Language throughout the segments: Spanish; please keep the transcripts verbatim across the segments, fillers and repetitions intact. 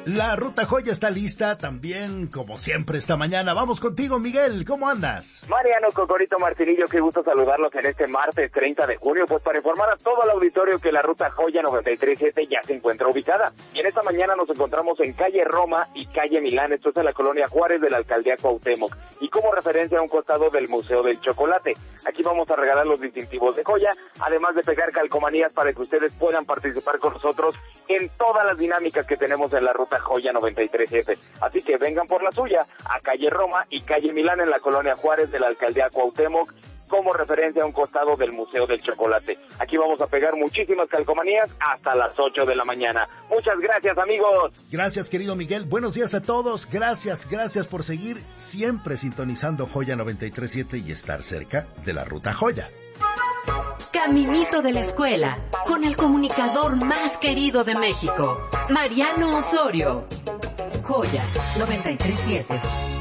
La Ruta Joya está lista también, como siempre, esta mañana. Vamos contigo, Miguel, ¿cómo andas? Mariano, Cocorito, Martinillo, qué gusto saludarlos en este martes treinta de junio, pues para informar a todo el auditorio que la Ruta Joya noventa y tres siete ya se encuentra ubicada. Y en esta mañana nos encontramos en calle Roma y calle Milán, esto es en la colonia Juárez de la alcaldía Cuauhtémoc, y como referencia a un costado del Museo del Chocolate. Aquí vamos a regalar los distintivos de joya, además de pegar calcomanías para que ustedes puedan participar con nosotros en todas las dinámicas que tenemos en la Ruta Joya noventa y tres siete. Así que vengan por la suya a calle Roma y calle Milán en la colonia Juárez de la alcaldía Cuauhtémoc, como referencia a un costado del Museo del Chocolate. Aquí vamos a pegar muchísimas calcomanías hasta las ocho de la mañana. Muchas gracias, amigos. Gracias, querido Miguel. Buenos días a todos. Gracias, gracias por seguir siempre sintonizando Joya noventa y tres siete y estar cerca de la Ruta Joya. Caminito de la escuela, con el comunicador más querido de México, Mariano Osorio. Joya noventa y tres siete.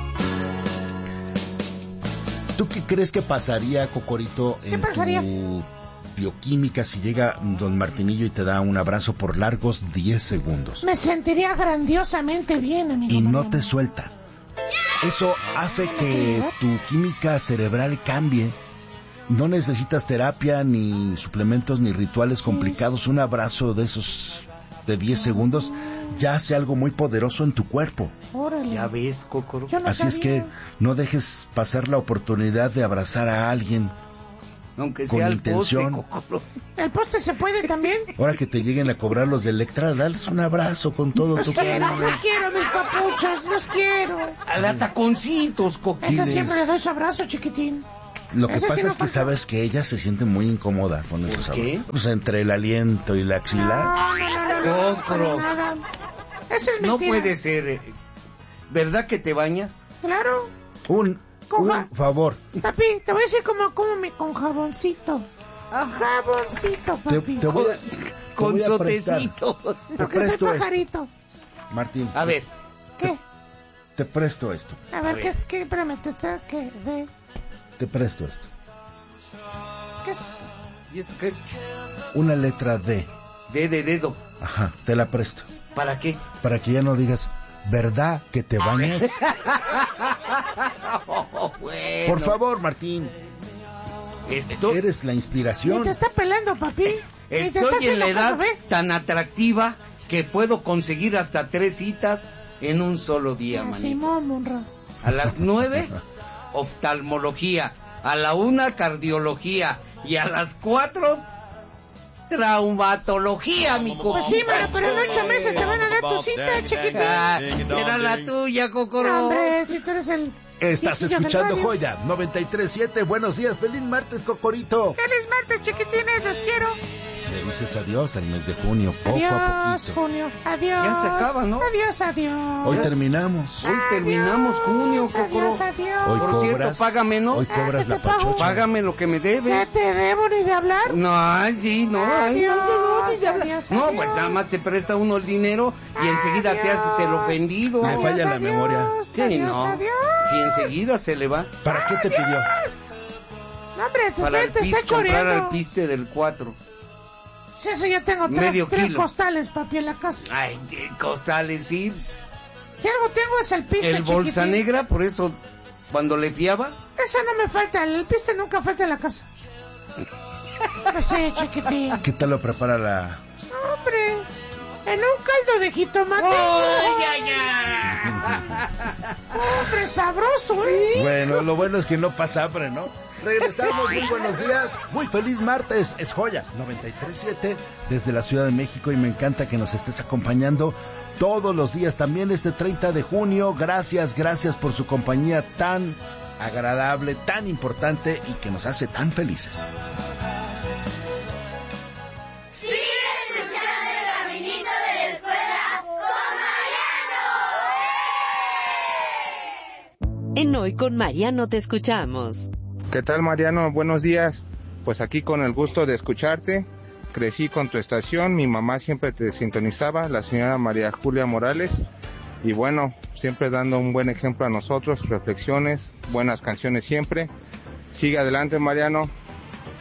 ¿Tú qué crees que pasaría, Cocorito, en pasaría? tu bioquímica si llega don Martinillo y te da un abrazo por largos diez segundos? Me sentiría grandiosamente bien, amigo. Y no Mariano. te suelta. Eso hace que tu química cerebral cambie. No necesitas terapia, ni suplementos, ni rituales complicados. Un abrazo de esos de diez segundos ya hace algo muy poderoso en tu cuerpo. Órale. Ya ves, Cocoro. Yo no Así es sabía. que no dejes pasar la oportunidad de abrazar a alguien Aunque con sea el intención. poste, Cocoro. ¿El poste se puede también? Ahora que te lleguen a cobrar los de Electra, dales un abrazo con todo Los tu quiero, cariño. los quiero, mis papuchos, los quiero. A la taconcitos, Coquín. Esa Diles. siempre le doy su abrazo, chiquitín. Lo que Eso sí pasa no es que pasa. sabes que ella se siente muy incómoda con esos ¿Por qué? abrazos. Pues entre el aliento y la axilar. No, no, no, no, no, Cocro. para nada. Eso es No mentira. puede ser. eh, ¿Verdad que te bañas? Claro. Un, Coja. un favor. Papi, te voy a decir como, como mi, con jaboncito. Jaboncito, Te, papi. te voy a, te Con voy a prestar. sotecito. Te Porque soy presto esto. pajarito. Martín, A ver, ¿Qué? te presto esto. A ver, A ¿qué ver. es? ¿Qué? Espérame, te está... ¿Qué? ¿De? Te presto esto. ¿Qué es? ¿y eso qué es? Una letra D. De de dedo. Ajá, te la presto. ¿Para qué? Para que ya no digas, ¿verdad que te bañas? Oh, bueno. Por favor, Martín. Esto, Eres la Ni inspiración. te está pelando, papi. Ni te está estoy en haciendo la edad caso, ¿ve? tan atractiva que puedo conseguir hasta tres citas en un solo día, Ah, manito. Simón, Monra. A las nueve, oftalmología. A la una, cardiología. Y a las cuatro, traumatología, mi Pues sí, mano, pero en ocho meses te van a dar tu cita, chiquitín. Ah, será la tuya, Cocoro. Hombre, si tú eres el... Estás viejillo del escuchando radio. Joya noventa y tres siete. Buenos días, feliz martes, Cocorito. Feliz martes, chiquitines, los quiero. Le dices adiós al mes de junio, poco Adiós, a poquito. junio. Adiós. Ya se acaba, ¿no? Adiós, adiós. Hoy terminamos. Hoy terminamos junio, Cocoro. Adiós, adiós. Hoy Por cobras. cierto, págame, ¿no? Hoy cobras Ah, la ¿qué te pago? pachocha. Págame lo que me ¿Qué debes. te debo ni de hablar? No, ay, sí, no, ay, Adiós, no, no, ni de hablar. adiós, No, adiós. pues nada más te presta uno el dinero y enseguida te haces el ofendido. Me falla la memoria. Sí, adiós, no. adiós. Si enseguida se le va. ¿Para qué te pidió? No, hombre, te Para el está, te pis, está comprar choreando. al piste del cuatro. Sí, eso ya tengo tres, Medio tres kilo. costales, papi, en la casa. Ay, qué costales, sí. Si algo tengo es el piste, El bolsa chiquitín. negra, por eso cuando le fiaba. Eso no me falta, el piste nunca falta en la casa. Pues sí, chiquitín. ¿Qué tal lo prepara la...? Hombre, en un caldo de jitomate. ¡Ay, ay, ay! Hombre, sabroso, ¿eh? Bueno, lo bueno es que no pasa hambre, ¿no? Regresamos, muy buenos días, muy feliz martes, es Joya noventa y tres siete desde la Ciudad de México y me encanta que nos estés acompañando todos los días, también este treinta de junio, gracias, gracias por su compañía tan agradable, tan importante y que nos hace tan felices. Sigue escuchando el caminito de la escuela con Mariano. En Hoy con Mariano te escuchamos. ¿Qué tal, Mariano? Buenos días. Pues aquí con el gusto de escucharte. Crecí con tu estación, mi mamá siempre te sintonizaba, la señora María Julia Morales. Y bueno, siempre dando un buen ejemplo a nosotros, reflexiones, buenas canciones siempre. Sigue adelante, Mariano.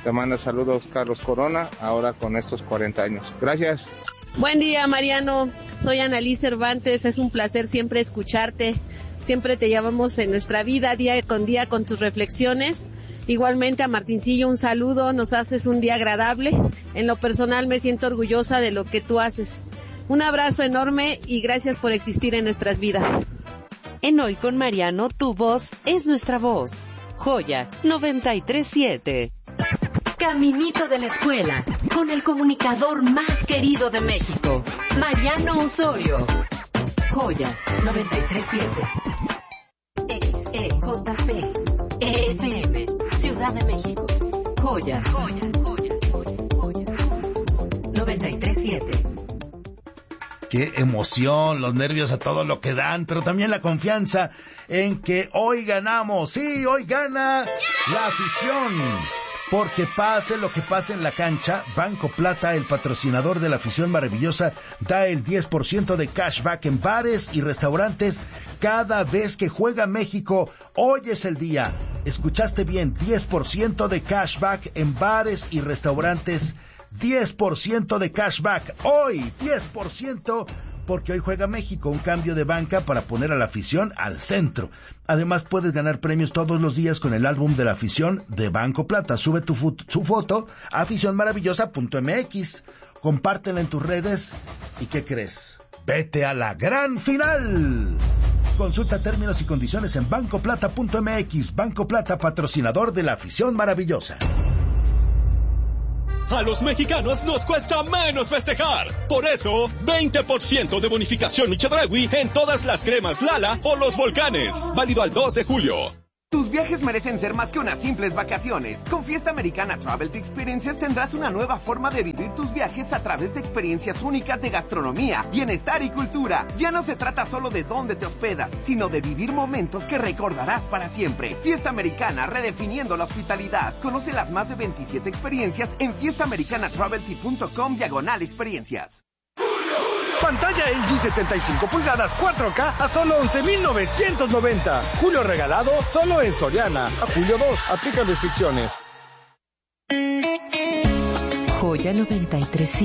Te manda saludos Carlos Corona, ahora con estos cuarenta años. Gracias. Buen día, Mariano. Soy Annalí Cervantes. Es un placer siempre escucharte. Siempre te llevamos en nuestra vida día con día con tus reflexiones. Igualmente a Martincillo un saludo, nos haces un día agradable. En lo personal me siento orgullosa de lo que tú haces. Un abrazo enorme y gracias por existir en nuestras vidas. En Hoy con Mariano, tu voz es nuestra voz. Joya noventa y tres siete. Caminito de la escuela, con el comunicador más querido de México, Mariano Osorio. Joya noventa y tres siete. X E J P E F M, Ciudad de México. Joya, joya, joya, joya, joya. noventa y tres siete. Qué emoción, los nervios a todo lo que dan, pero también la confianza en que hoy ganamos. Sí, hoy gana la afición. Porque pase lo que pase en la cancha, Banco Plata, el patrocinador de la afición maravillosa, da el diez por ciento de cashback en bares y restaurantes cada vez que juega México. Hoy es el día. Escuchaste bien, diez por ciento de cashback en bares y restaurantes. diez por ciento de cashback. Hoy, diez por ciento. Porque hoy juega México, un cambio de banca para poner a la afición al centro. Además, puedes ganar premios todos los días con el álbum de la afición de Banco Plata. Sube tu fu- su foto a afición maravillosa punto m x. Compártela en tus redes. ¿Y qué crees? ¡Vete a la gran final! Consulta términos y condiciones en banco plata punto m x. Banco Plata, patrocinador de la afición maravillosa. A los mexicanos nos cuesta menos festejar. Por eso, veinte por ciento de bonificación Michedragui en todas las cremas Lala o los volcanes. Válido al dos de julio. Tus viajes merecen ser más que unas simples vacaciones. Con Fiesta Americana Travel Experiences tendrás una nueva forma de vivir tus viajes a través de experiencias únicas de gastronomía, bienestar y cultura. Ya no se trata solo de dónde te hospedas, sino de vivir momentos que recordarás para siempre. Fiesta Americana, redefiniendo la hospitalidad. Conoce las más de veintisiete experiencias en fiesta americana travel punto com diagonal experiencias. Pantalla L G setenta y cinco pulgadas cuatro K a solo once mil novecientos noventa. Julio regalado solo en Soriana. A julio dos, aplican restricciones. Joya noventa y tres.